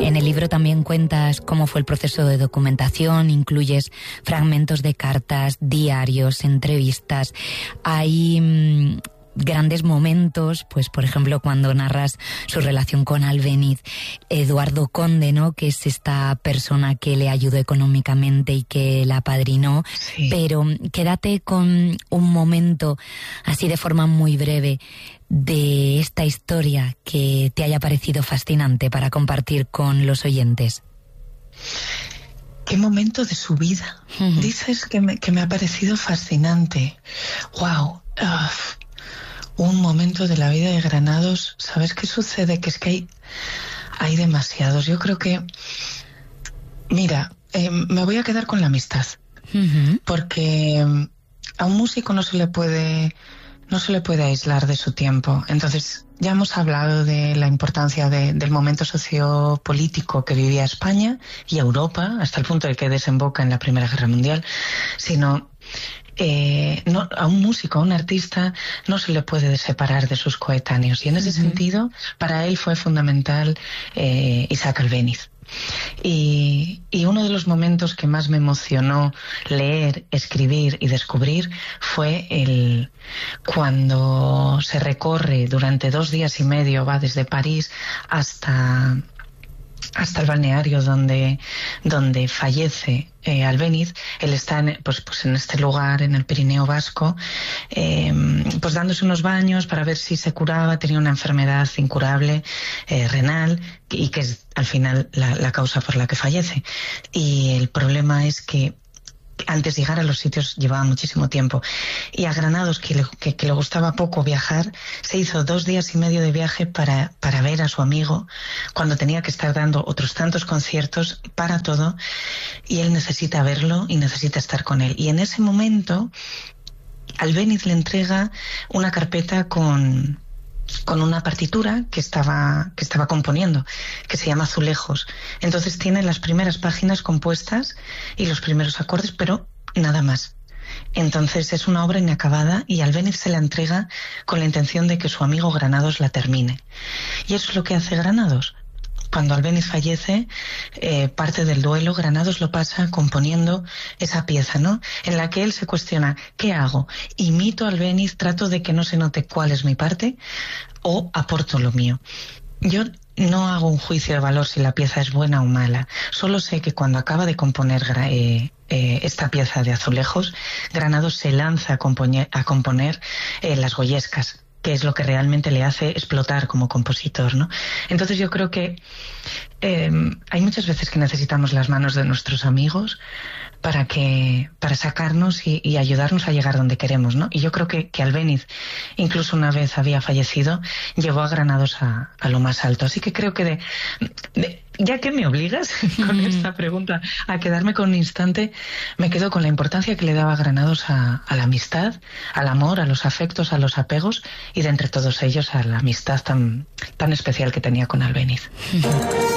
En el libro también cuentas cómo fue el proceso de documentación, incluyes fragmentos de cartas, diarios, entrevistas. Hay grandes momentos, pues por ejemplo cuando narras su relación con Albéniz, Eduardo Conde, ¿no?, que es esta persona que le ayudó económicamente y que la apadrinó. Sí. Pero quédate con un momento así de forma muy breve de esta historia que te haya parecido fascinante para compartir con los oyentes. ¿Qué momento de su vida? Dices que me ha parecido fascinante. ¡Wow! Un momento de la vida de Granados. ¿Sabes qué sucede? Que es que hay demasiados. Yo creo que... Mira, me voy a quedar con la amistad. Porque a un músico no se le puede aislar de su tiempo. Entonces, ya hemos hablado de la importancia del momento sociopolítico que vivía España y Europa, hasta el punto de que desemboca en la Primera Guerra Mundial, sino... no, a un músico, a un artista, no se le puede separar de sus coetáneos. Y en ese sentido, para él fue fundamental Isaac Albéniz. Y uno de los momentos que más me emocionó leer, escribir y descubrir fue cuando se recorre durante 2 días y medio, va desde París hasta el balneario donde fallece Albéniz. Él está en este lugar, en el Pirineo Vasco, pues dándose unos baños para ver si se curaba. Tenía una enfermedad incurable, renal, y que es al final la causa por la que fallece. Y el problema es que antes de llegar a los sitios llevaba muchísimo tiempo. Y a Granados, que le gustaba poco viajar, se hizo 2 días y medio de viaje para ver a su amigo, cuando tenía que estar dando otros tantos conciertos, para todo, y él necesita verlo y necesita estar con él. Y en ese momento, Albéniz le entrega una carpeta con una partitura que estaba componiendo, que se llama Azulejos. Entonces tiene las primeras páginas compuestas y los primeros acordes, pero nada más. Entonces es una obra inacabada y Albéniz se la entrega con la intención de que su amigo Granados la termine. Y eso es lo que hace Granados. Cuando Albéniz fallece, parte del duelo, Granados lo pasa componiendo esa pieza, ¿no?, en la que él se cuestiona: ¿qué hago? ¿Imito a Albéniz, trato de que no se note cuál es mi parte, o aporto lo mío? Yo no hago un juicio de valor si la pieza es buena o mala. Solo sé que cuando acaba de componer esta pieza de Azulejos, Granados se lanza a componer Las Goyescas, que es lo que realmente le hace explotar como compositor, ¿no? Entonces yo creo que hay muchas veces que necesitamos las manos de nuestros amigos para sacarnos y ayudarnos a llegar donde queremos, ¿no? Y yo creo que Albéniz, incluso una vez había fallecido, llevó a Granados a lo más alto. Así que creo que ya que me obligas con esta pregunta a quedarme con un instante, me quedo con la importancia que le daba Granados a la amistad, al amor, a los afectos, a los apegos, y de entre todos ellos a la amistad tan especial que tenía con Albéniz.